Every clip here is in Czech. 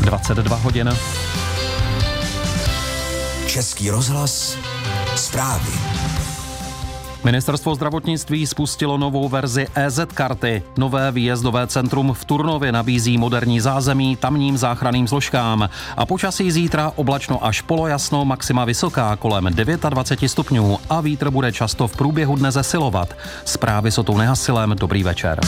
22 hodin. Český rozhlas, zprávy. Ministerstvo zdravotnictví spustilo novou verzi EZ-karty. Nové výjezdové centrum v Turnově nabízí moderní zázemí tamním záchranným složkám. A počasí zítra oblačno až polojasno, maxima vysoká kolem 29 stupňů a vítr bude často v průběhu dne zesilovat. Zprávy s Otou Nehasilem, dobrý večer.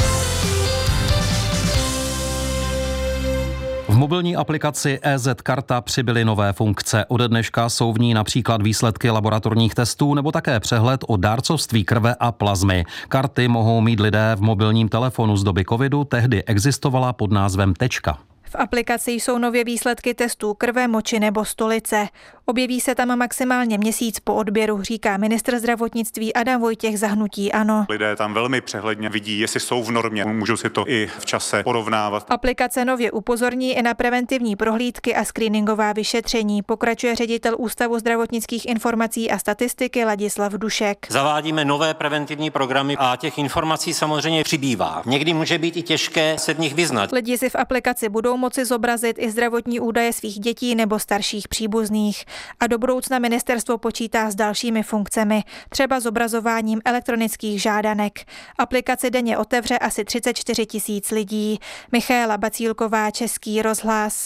V mobilní aplikaci EZ-karta přibyly nové funkce. Ode dneška jsou v ní například výsledky laboratorních testů nebo také přehled o dárcovství krve a plazmy. Karty mohou mít lidé v mobilním telefonu z doby covidu, tehdy existovala pod názvem Tečka. V aplikaci jsou nově výsledky testů krve, moči nebo stolice. Objeví se tam maximálně měsíc po odběru, říká ministr zdravotnictví Adam Vojtěch za hnutí ANO. Lidé tam velmi přehledně vidí, jestli jsou v normě, můžou si to i v čase porovnávat. Aplikace nově upozorní i na preventivní prohlídky a screeningová vyšetření, pokračuje ředitel Ústavu zdravotnických informací a statistiky Ladislav Dušek. Zavádíme nové preventivní programy a těch informací samozřejmě přibývá. Někdy může být i těžké se v nich vyznat. Lidi si v aplikaci budou moci zobrazit i zdravotní údaje svých dětí nebo starších příbuzných. A do budoucna ministerstvo počítá s dalšími funkcemi, třeba zobrazováním elektronických žádanek. Aplikaci denně otevře asi 34 000 lidí. Michaela Bacílková, Český rozhlas.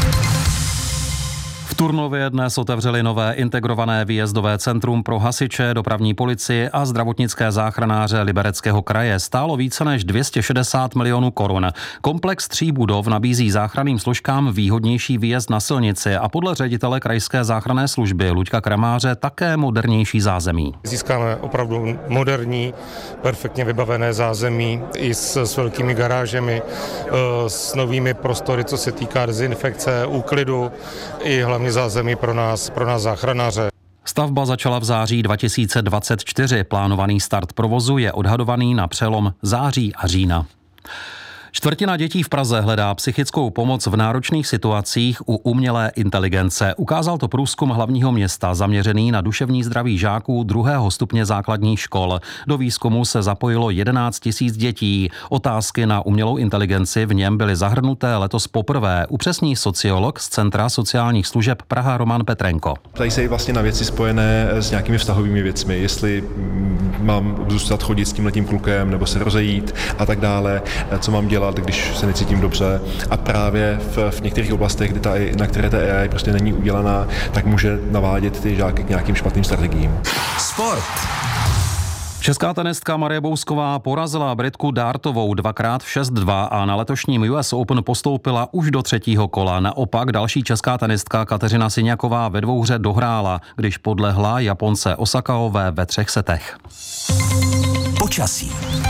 V Turnově dnes otevřeli nové integrované výjezdové centrum pro hasiče, dopravní policii a zdravotnické záchranáře Libereckého kraje. Stálo více než 260 milionů korun. Komplex 3 budov nabízí záchranným složkám výhodnější výjezd na silnici a podle ředitele krajské záchranné služby Luďka Kramáře také modernější zázemí. Získáme opravdu moderní, perfektně vybavené zázemí i s velkými garážemi, s novými prostory, co se týká dezinfekce, úklidu i hlavně zázemí pro nás záchranáře. Stavba začala v září 2024. Plánovaný start provozu je odhadovaný na přelom září a října. Čtvrtina dětí v Praze hledá psychickou pomoc v náročných situacích u umělé inteligence. Ukázal to průzkum hlavního města zaměřený na duševní zdraví žáků 2. stupně základních škol. Do výzkumu se zapojilo 11 000 dětí. Otázky na umělou inteligenci v něm byly zahrnuté letos poprvé, upřesní sociolog z Centra sociálních služeb Praha Roman Petrenko. Ptají se vlastně na věci spojené s nějakými vztahovými věcmi, jestli mám zůstat chodit s tímhletím klukem nebo se rozejít a tak dále, co mám dělat, když se necítím dobře. A právě v některých oblastech, na které ta AI prostě není udělaná, tak může navádět ty žáky k nějakým špatným strategiím. Sport. Česká tenistka Marie Bousková porazila Britku Dartovou 2x v 6-2 a na letošním US Open postoupila už do 3. kola. Naopak další česká tenistka Kateřina Siňaková ve dvouhře dohrála, když podlehla Japonce Osakaové ve 3 setech. Počasí.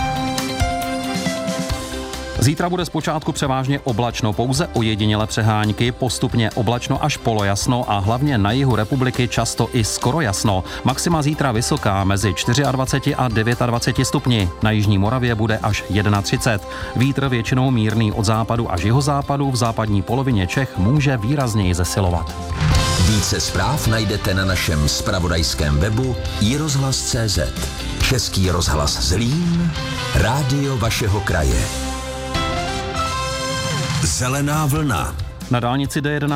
Zítra bude zpočátku převážně oblačno, pouze ojedinělé přehánky, postupně oblačno až polojasno a hlavně na jihu republiky často i skoro jasno. Maxima zítra vysoká mezi 24 a 29 stupni. Na jižní Moravě bude až 31. Vítr většinou mírný od západu až jihozápadu, v západní polovině Čech může výrazněji zesilovat. Více zpráv najdete na našem zpravodajském webu iRozhlas.cz. Český rozhlas Zlín, rádio vašeho kraje. Zelená vlna. Na dálnici D11